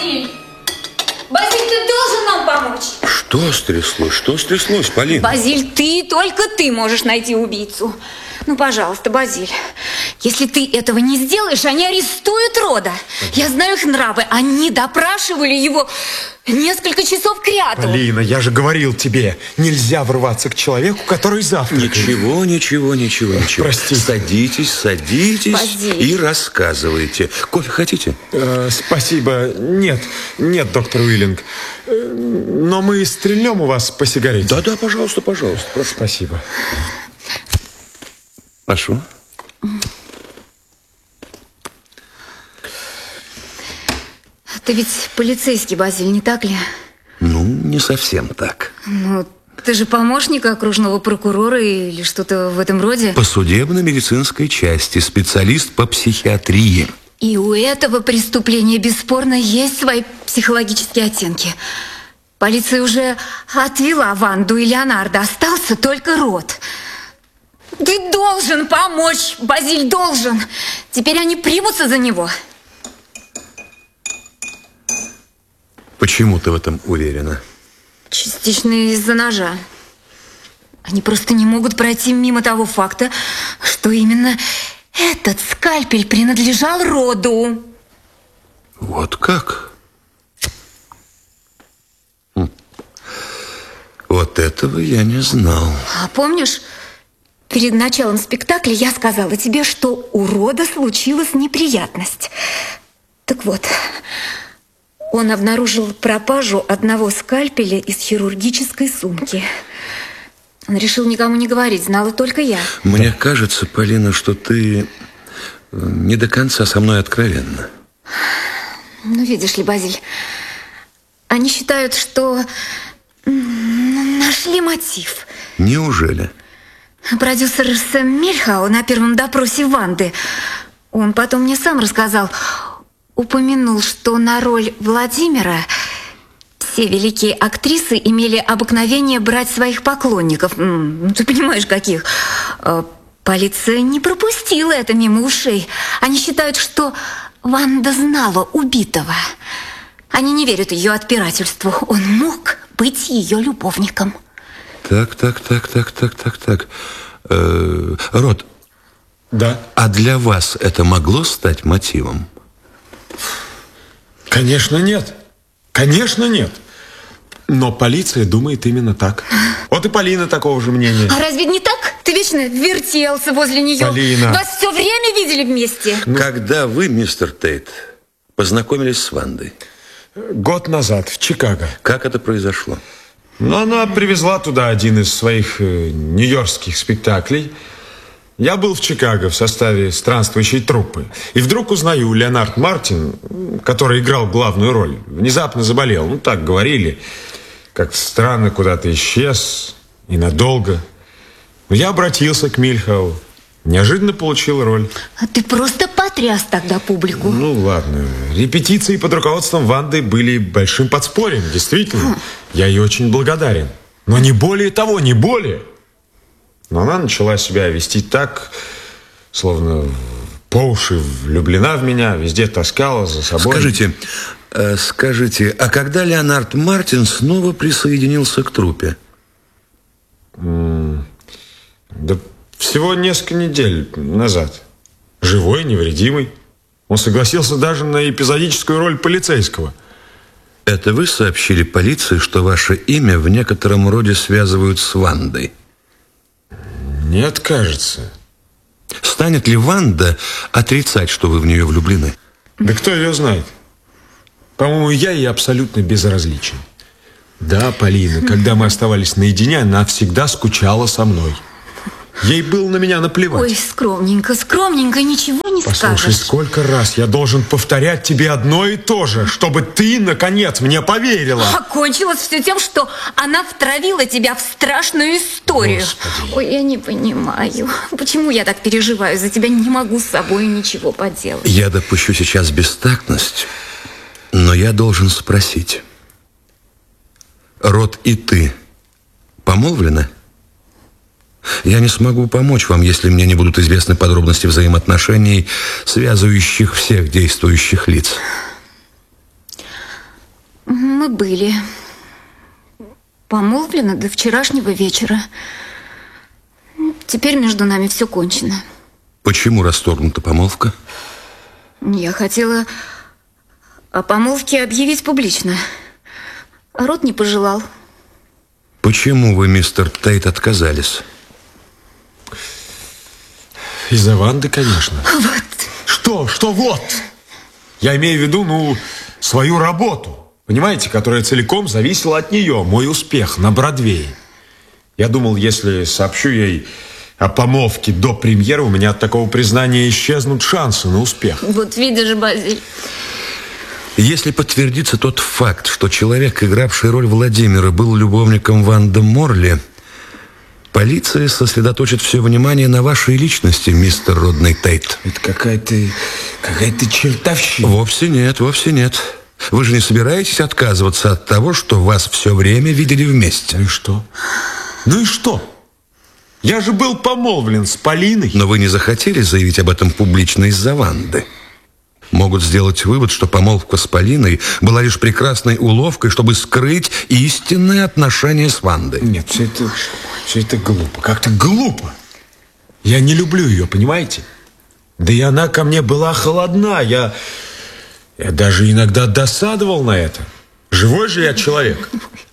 Базиль! Базиль, ты должен нам помочь! Что стряслось? Что стряслось, Полина? Базиль, только ты можешь найти убийцу. Ну, пожалуйста, Базиль, если ты этого не сделаешь, они арестуют Рода. Я знаю их нравы. Они допрашивали его несколько часов кряду. Полина, я же говорил тебе, нельзя врываться к человеку, который завтракает. Ничего. Простите. Садитесь Базиль. и рассказывайте. Кофе хотите? Спасибо. Нет, доктор Уиллинг. Но мы стрельнем у вас по сигарете. Да, пожалуйста. Прошу. Спасибо. Прошу. Ты ведь полицейский, Базиль, не так ли? Ну, не совсем так. Ну, ты же помощник окружного прокурора или что-то в этом роде? По судебно-медицинской части, специалист по психиатрии. И у этого преступления бесспорно есть свои психологические оттенки. Полиция уже отвела Ванду и Леонардо, остался только Род. Ты должен помочь, Базиль, должен. Теперь они примутся за него. Почему ты в этом уверена? Частично из-за ножа. Они просто не могут пройти мимо того факта, что именно этот скальпель принадлежал Роду. Вот как? Вот этого я не знал. А помнишь, перед началом спектакля я сказала тебе, что у Рода случилась неприятность. Так вот, он обнаружил пропажу одного скальпеля из хирургической сумки. Он решил никому не говорить, знала только я. Мне кажется, Полина, что ты не до конца со мной откровенна. Ну, видишь ли, Базиль, они считают, что нашли мотив. Неужели? Продюсер Сэм Мильхау на первом допросе Ванды, он потом мне сам рассказал, упомянул, что на роль Владимира все великие актрисы имели обыкновение брать своих поклонников. Ты понимаешь, каких? Полиция не пропустила это мимо ушей. Они считают, что Ванда знала убитого. Они не верят ее отпирательству. Он мог быть ее любовником. Так. Род. Да. А для вас это могло стать мотивом? Конечно, нет. Но полиция думает именно так. Вот и Полина такого же мнения. А разве не так? Ты вечно вертелся возле нее. Полина. Вас все время видели вместе. Когда вы, мистер Тейт, познакомились с Вандой? Год назад в Чикаго. Как это произошло? Она привезла туда один из своих нью-йоркских спектаклей. Я был в Чикаго в составе странствующей труппы. И вдруг узнаю, Леонард Мартин, который играл главную роль, внезапно заболел. Ну, так говорили. Как-то странно куда-то исчез. И надолго. Я обратился к Мильхау. Неожиданно получил роль. А ты просто потряс тогда публику. Ну, ладно. Репетиции под руководством Ванды были большим подспорьем. Действительно. Я ей очень благодарен. Но не более того, не более. Но она начала себя вести так, словно по уши влюблена в меня, везде таскала за собой. Скажите, а когда Леонард Мартин снова присоединился к труппе? Да всего несколько недель назад. Живой, невредимый. Он согласился даже на эпизодическую роль полицейского. Это вы сообщили полиции, что ваше имя в некотором роде связывают с Вандой? Нет, кажется. Станет ли Ванда отрицать, что вы в нее влюблены? Да кто ее знает? По-моему, я ей абсолютно безразличен. Да, Полина, когда мы оставались наедине, она всегда скучала со мной. Ей было на меня наплевать. Ой, скромненько, ничего не скажешь. Послушай, сколько раз я должен повторять тебе одно и то же, чтобы ты, наконец, мне поверила. Окончилось все тем, что она втравила тебя в страшную историю. Господи. Ой, я не понимаю, почему я так переживаю за тебя, не могу с собой ничего поделать. Я допущу сейчас бестактность, но я должен спросить. Род и ты помолвлены? Я не смогу помочь вам, если мне не будут известны подробности взаимоотношений, связывающих всех действующих лиц. мы были. Помолвлены до вчерашнего вечера. Теперь между нами все кончено. Почему расторгнута помолвка? Я хотела о помолвке объявить публично. Род не пожелал. Почему вы, мистер Тейт, отказались? Из-за Ванды, конечно. Вот. Что вот? Я имею в виду, свою работу. Понимаете, которая целиком зависела от нее. Мой успех на Бродвее. Я думал, если сообщу ей о помолвке до премьеры, у меня от такого признания исчезнут шансы на успех. Вот видишь, Базиль. Если подтвердится тот факт, что человек, игравший роль Владимира, был любовником Ванды Морли, полиция сосредоточит все внимание на вашей личности, мистер Родней Тейт. Это какая-то чертовщина. Вовсе нет, вовсе нет. Вы же не собираетесь отказываться от того, что вас все время видели вместе? Ну и что? Я же был помолвлен с Полиной. Но вы не захотели заявить об этом публично из-за Ванды. Могут сделать вывод, что помолвка с Полиной была лишь прекрасной уловкой, чтобы скрыть истинные отношения с Вандой. Нет, все это глупо. Как-то глупо. Я не люблю ее, понимаете? Да и она ко мне была холодна. Я даже иногда досадовал на это. Живой же я человек.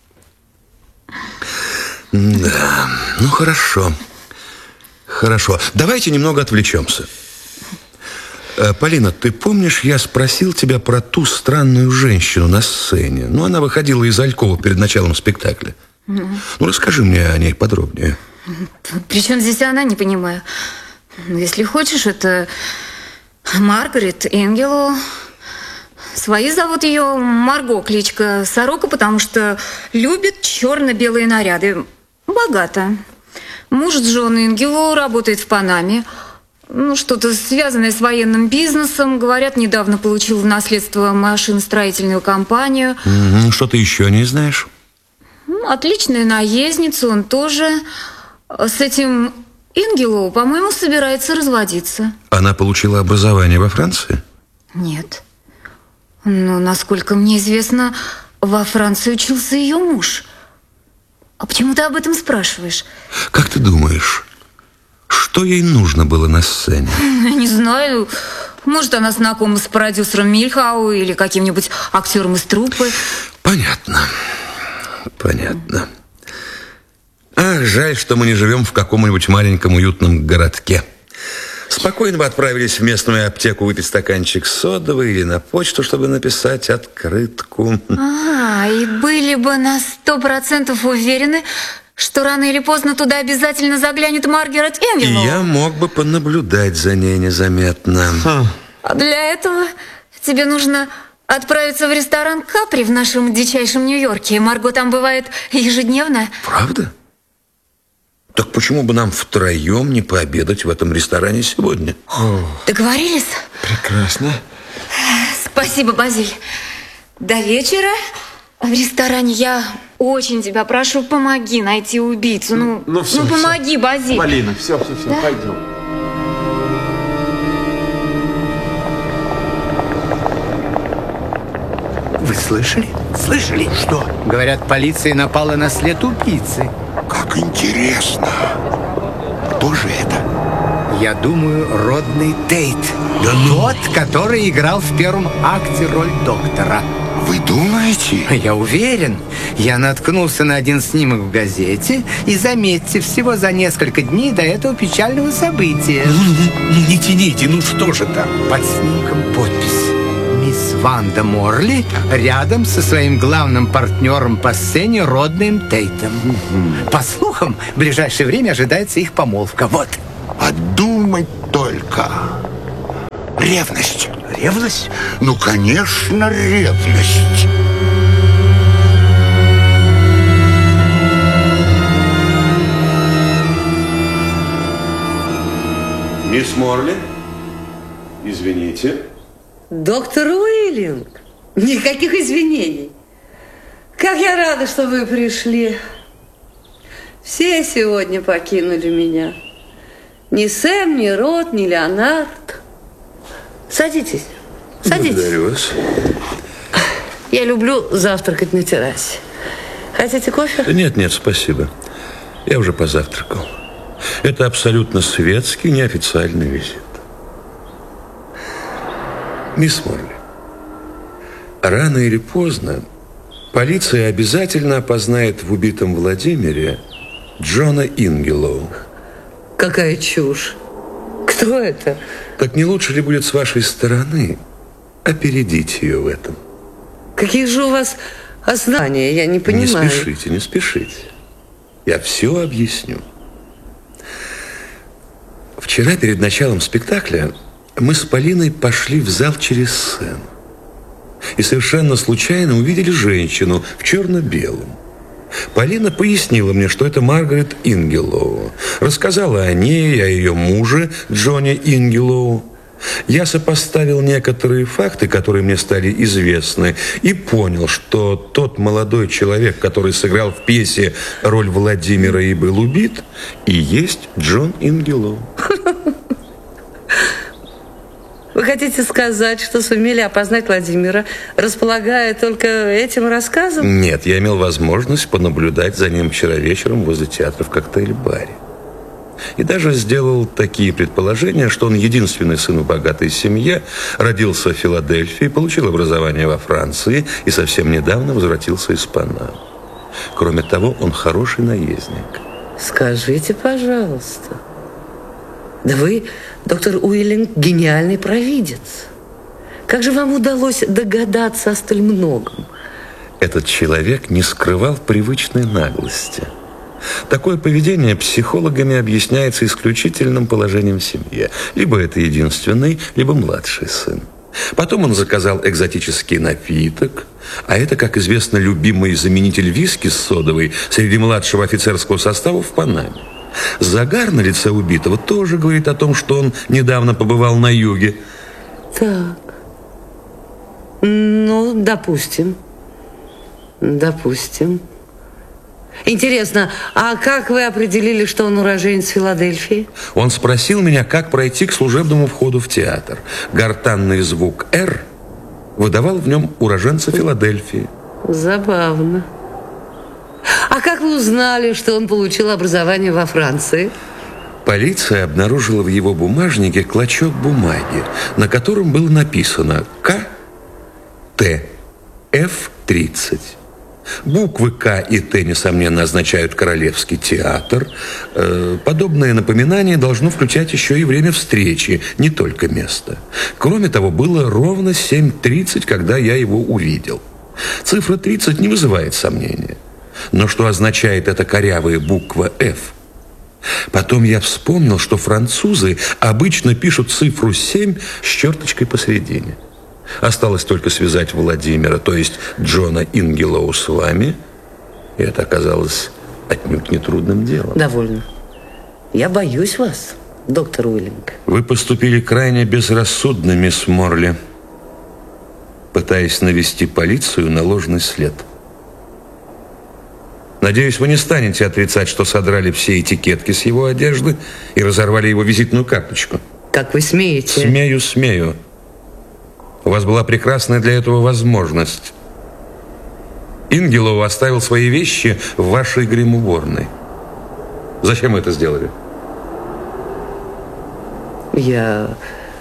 Да, хорошо. Хорошо. Давайте немного отвлечемся. Полина, ты помнишь, я спросил тебя про ту странную женщину на сцене? Она выходила из Алькова перед началом спектакля. Расскажи мне о ней подробнее. При чем здесь она, не понимаю. Если хочешь, это Маргарет Энгело. Свои зовут ее Марго, кличка Сорока, потому что любит черно-белые наряды. Богата. Муж Джон Энгело работает в Панаме. Что-то связанное с военным бизнесом. Говорят, недавно получил в наследство машиностроительную компанию. Что ты еще не знаешь? Отличная наездница, он тоже. С этим Энгело, по-моему, собирается разводиться. Она получила образование во Франции? Нет. Но, насколько мне известно, во Франции учился ее муж. А почему ты об этом спрашиваешь? Как ты думаешь, что ей нужно было на сцене? Не знаю. Может, она знакома с продюсером Мильхау или каким-нибудь актером из труппы. Понятно. Ах, жаль, что мы не живем в каком-нибудь маленьком уютном городке. Спокойно бы отправились в местную аптеку выпить стаканчик содовой или на почту, чтобы написать открытку. И были бы на 100% уверены, что рано или поздно туда обязательно заглянет Маргарет Энгело. И я мог бы понаблюдать за ней незаметно. А для этого тебе нужно отправиться в ресторан «Капри» в нашем дичайшем Нью-Йорке. Марго там бывает ежедневно. Правда? Так почему бы нам втроем не пообедать в этом ресторане сегодня? Договорились? Прекрасно. Спасибо, Базиль. До вечера в ресторане. Я очень тебя прошу, помоги найти убийцу. Все, помоги, Базиль. Полина, все, да? Пойдем. Вы слышали? Слышали? Что? Говорят, полиция напала на след убийцы. Как интересно. Кто же это? Я думаю, Родней Тейт. Да ну? Тот, который играл в первом акте роль доктора. Вы думаете? Я уверен. Я наткнулся на один снимок в газете. И заметьте, всего за несколько дней до этого печального события. Не тяните, что же там? Под снимком подпись: мисс Ванда Морли рядом со своим главным партнером по сцене Роднеем Тейтом. По слухам, в ближайшее время ожидается их помолвка. Вот. Подумать только. Ревность. Ревность? Конечно, ревность. Мисс Морли, извините. Доктор Уиллинг, никаких извинений. Как я рада, что вы пришли. Все сегодня покинули меня. Ни Сэм, ни Рот, ни Леонард. Садитесь, садитесь. Благодарю вас. Я люблю завтракать на террасе. Хотите кофе? Нет, спасибо. Я уже позавтракал. Это абсолютно светский, неофициальный визит. Мисс Морли, рано или поздно полиция обязательно опознает в убитом Владимире Джона Ингелоу. Какая чушь. Кто это? Так не лучше ли будет с вашей стороны опередить ее в этом? Какие же у вас основания? Я не понимаю. Не спешите. Я все объясню. Вчера перед началом спектакля мы с Полиной пошли в зал через сцену. И совершенно случайно увидели женщину в черно-белом. Полина пояснила мне, что это Маргарет Ингелоу. Рассказала о ней, о ее муже Джоне Ингелоу. Я сопоставил некоторые факты, которые мне стали известны, и понял, что тот молодой человек, который сыграл в пьесе роль Владимира и был убит, и есть Джон Ингелоу. Вы хотите сказать, что сумели опознать Владимира, располагая только этим рассказом? Нет, я имел возможность понаблюдать за ним вчера вечером возле театра в коктейль-баре. И даже сделал такие предположения, что он единственный сын в богатой семье, родился в Филадельфии, получил образование во Франции и совсем недавно возвратился из Панамы. Кроме того, он хороший наездник. Скажите, пожалуйста. Да вы, доктор Уиллинг, гениальный провидец. Как же вам удалось догадаться о столь многом? Этот человек не скрывал привычной наглости. Такое поведение психологами объясняется исключительным положением в семье. Либо это единственный, либо младший сын. Потом он заказал экзотический напиток, а это, как известно, любимый заменитель виски с содовой среди младшего офицерского состава в Панаме. Загар на лице убитого тоже говорит о том, что он недавно побывал на юге. Так. Ну, допустим. Интересно, а как вы определили, что он уроженец Филадельфии? Он спросил меня, как пройти к служебному входу в театр. Гортанный звук «Р» выдавал в нем уроженца Филадельфии. Забавно. А как вы узнали, что он получил образование во Франции? Полиция обнаружила в его бумажнике клочок бумаги, на котором было написано «К.Т. Ф-30». Буквы К и Т, несомненно, означают Королевский театр. Подобное напоминание должно включать еще и время встречи, не только место. Кроме того, было ровно 7:30, когда я его увидел. Цифра 30 не вызывает сомнения. Но что означает эта корявая буква «Ф»? Потом я вспомнил, что французы обычно пишут цифру 7 с черточкой посередине. Осталось только связать Владимира, то есть Джона Ингелоу, с вами. И это оказалось отнюдь нетрудным делом. Довольно. Я боюсь вас, доктор Уиллинг. Вы поступили крайне безрассудно, мисс Морли, пытаясь навести полицию на ложный след. Надеюсь, вы не станете отрицать, что содрали все этикетки с его одежды и разорвали его визитную карточку. Как вы смеете? Смею. У вас была прекрасная для этого возможность. Ингелоу оставил свои вещи в вашей гримуборной. Зачем вы это сделали? Я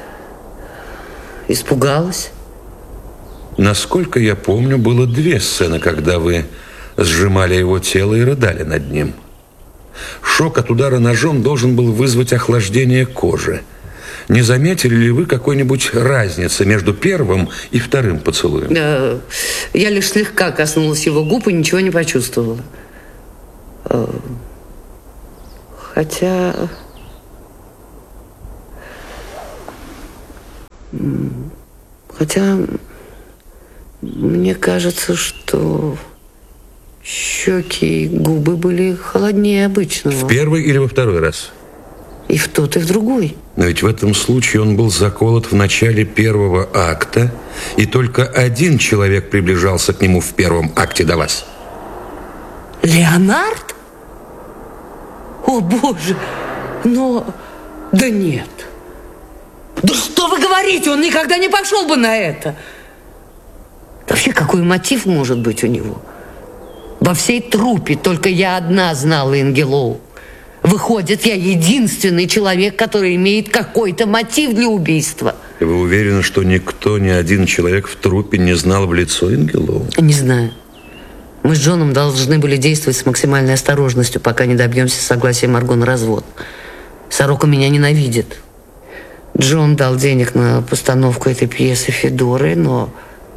испугалась. Насколько я помню, было 2 сцены, когда вы сжимали его тело и рыдали над ним. Шок от удара ножом должен был вызвать охлаждение кожи. Не заметили ли вы какой-нибудь разницы между первым и вторым поцелуем? Я лишь слегка коснулась его губ и ничего не почувствовала. Хотя мне кажется, что щеки и губы были холоднее обычного. В первый или во второй раз? И в тот, и в другой. Но ведь в этом случае он был заколот в начале первого акта, и только один человек приближался к нему в первом акте до вас. Леонард? О, Боже! Но... Да нет. Да что вы говорите? Он никогда не пошел бы на это. Да в вообще какой мотив может быть у него? Во всей труппе только я одна знала Ингелоу. Выходит, я единственный человек, который имеет какой-то мотив для убийства. И вы уверены, что никто, ни один человек в труппе не знал в лицо Ингелоу? Не знаю. Мы с Джоном должны были действовать с максимальной осторожностью, пока не добьемся согласия Марго на развод. Сорока меня ненавидит. Джон дал денег на постановку этой пьесы Федоры, но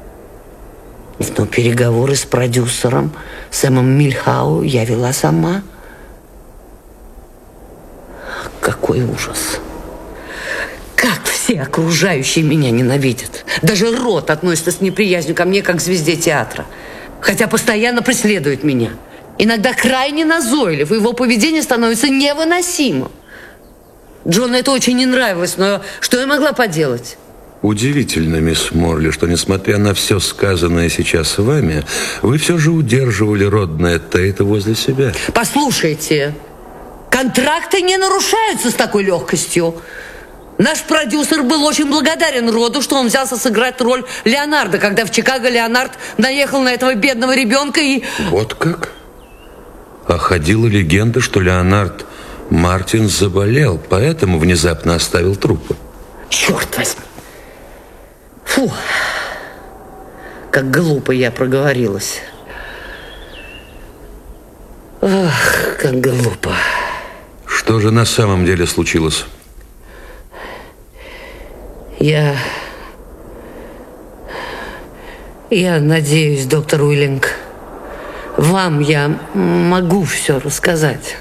переговоры с продюсером Сэмом Мильхау я вела сама. Какой ужас. Как все окружающие меня ненавидят. Даже Рот относится с неприязнью ко мне, как к звезде театра. Хотя постоянно преследует меня. Иногда крайне назойлив, и его поведение становится невыносимым. Джону это очень не нравилось, но что я могла поделать? Удивительно, мисс Морли, что, несмотря на все сказанное сейчас вами, вы все же удерживали родное Тейта возле себя. Послушайте, контракты не нарушаются с такой легкостью. Наш продюсер был очень благодарен Роду, что он взялся сыграть роль Леонардо, когда в Чикаго Леонард наехал на этого бедного ребенка и... Вот как? А ходила легенда, что Леонард Мартин заболел, поэтому внезапно оставил труппу. Черт возьми. Фу, как глупо я проговорилась. Ах, как глупо. Что же на самом деле случилось? Я надеюсь, доктор Уиллинг, вам я могу все рассказать.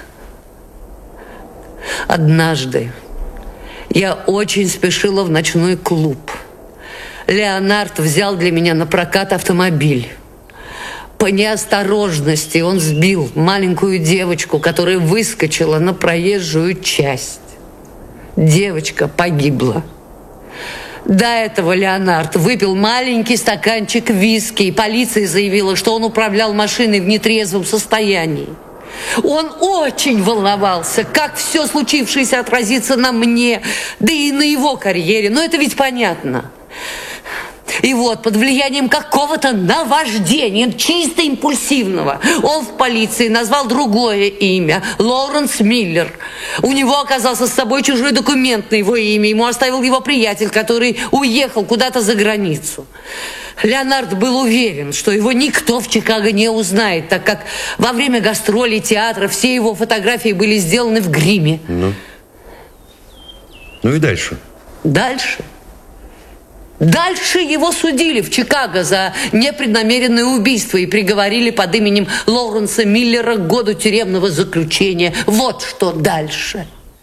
Однажды я очень спешила в ночной клуб. Леонард взял для меня на прокат автомобиль. По неосторожности он сбил маленькую девочку, которая выскочила на проезжую часть. Девочка погибла. До этого Леонард выпил маленький стаканчик виски, и полиция заявила, что он управлял машиной в нетрезвом состоянии. Он очень волновался, как все случившееся отразится на мне, да и на его карьере. Но это ведь понятно. И вот, под влиянием какого-то наваждения, чисто импульсивного, он в полиции назвал другое имя – Лоуренс Миллер. У него оказался с собой чужой документ на его имя. Ему оставил его приятель, который уехал куда-то за границу. Леонард был уверен, что его никто в Чикаго не узнает, так как во время гастролей театра все его фотографии были сделаны в гриме. Ну и дальше? Дальше его судили в Чикаго за непреднамеренное убийство и приговорили под именем Лоуренса Миллера к году тюремного заключения. Вот что дальше.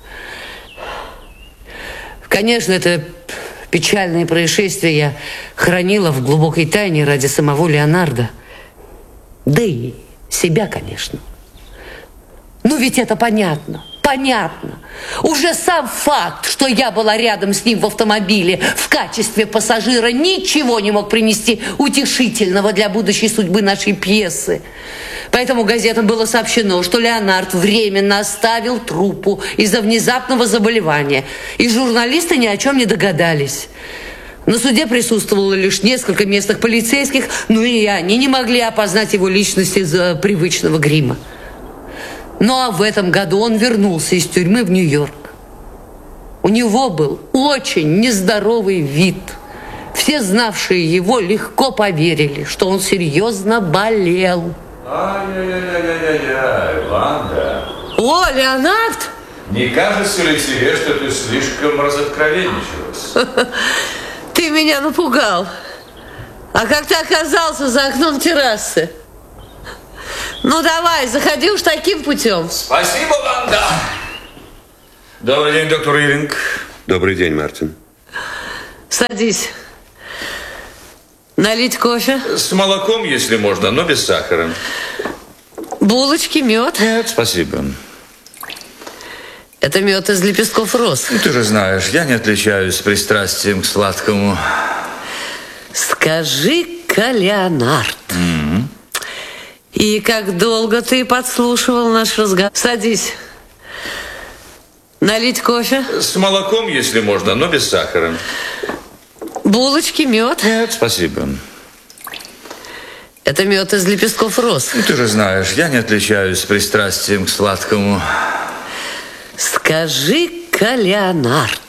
Конечно, это печальное происшествие я хранила в глубокой тайне ради самого Леонардо. Да и себя, конечно. Ну ведь это понятно. Уже сам факт, что я была рядом с ним в автомобиле в качестве пассажира, ничего не мог принести утешительного для будущей судьбы нашей пьесы. Поэтому газетам было сообщено, что Леонард временно оставил труппу из-за внезапного заболевания. И журналисты ни о чем не догадались. На суде присутствовало лишь несколько местных полицейских, но и они не могли опознать его личность из-за привычного грима. Ну а в этом году он вернулся из тюрьмы в Нью-Йорк. У него был очень нездоровый вид. Все знавшие его легко поверили, что он серьезно болел. Ай-яй-яй-яй-яй, Ванда. О, Леонард! Не кажется ли тебе, что ты слишком разоткровенничалась? Ты меня напугал. А как ты оказался за окном террасы? Ну давай, заходи уж таким путем. Спасибо, Ванда. Добрый день, доктор Уиллинг. Добрый день, Мартин. Садись. Налить кофе? С молоком, если можно, но без сахара. Булочки, мед? Нет, спасибо. Это мед из лепестков роз. Ты же знаешь, я не отличаюсь пристрастием к сладкому. Скажи-ка, Леонард. И как долго ты подслушивал наш разговор? Садись. Налить кофе? С молоком, если можно, но без сахара. Булочки, мед? Нет, спасибо. Это мед из лепестков роз. Ну, ты же знаешь, я не отличаюсь пристрастием к сладкому. Скажи-ка, Леонард,